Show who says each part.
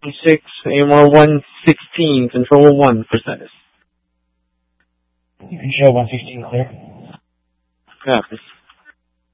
Speaker 1: 6, AMR 116, control 1 for status.
Speaker 2: Control 116 clear.
Speaker 1: Copy.